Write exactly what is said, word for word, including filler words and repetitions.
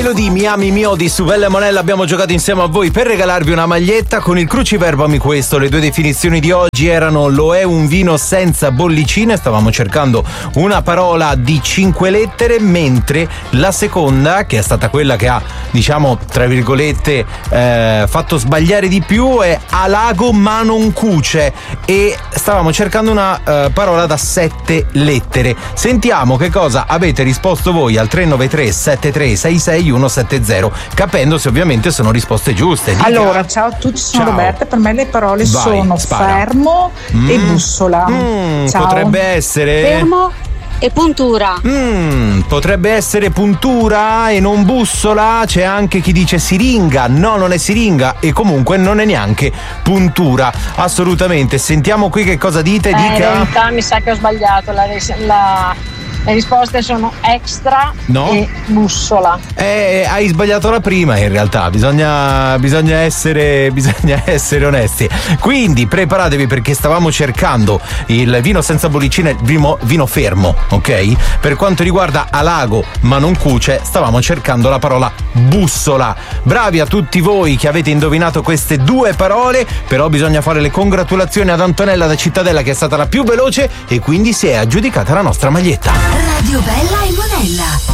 Elodie, Mi ami, mi odi, su Bella e Monella abbiamo giocato insieme a voi per regalarvi una maglietta con il cruciverbo Ami questo. Le due definizioni di oggi erano: lo è un vino senza bollicine, stavamo cercando una parola di cinque lettere, mentre la seconda, che è stata quella che ha, diciamo, tra virgolette eh, fatto sbagliare di più, è alago ma non cuce, e stavamo cercando una eh, parola da sette lettere. Sentiamo che cosa avete risposto voi al tre nove tre sette tre sei sei uno sette zero, capendo se ovviamente sono risposte giuste. Dica. Allora, ciao a tutti, sono Ciao. Roberta. Per me le parole Vai, sono spara. fermo Mm. e bussola. Mm, Ciao. potrebbe essere Fermo e puntura. Mm, potrebbe essere puntura e non bussola. C'è anche chi dice siringa. No, non è siringa, e comunque non è neanche puntura. Assolutamente. Sentiamo qui che cosa dite. Eh, in Dica. realtà mi sa che ho sbagliato. La, ris- la- le risposte sono extra No. e bussola. Eh, hai sbagliato la prima, in realtà. Bisogna, bisogna essere, bisogna essere onesti. Quindi preparatevi, perché stavamo cercando il vino senza bollicine, vino, vino fermo, ok? Per quanto riguarda alago ma non cuce, stavamo cercando la parola bussola. Bravi a tutti voi che avete indovinato queste due parole, però bisogna fare le congratulazioni ad Antonella da Cittadella, che è stata la più veloce e quindi si è aggiudicata la nostra maglietta. Radio Bella e Monella.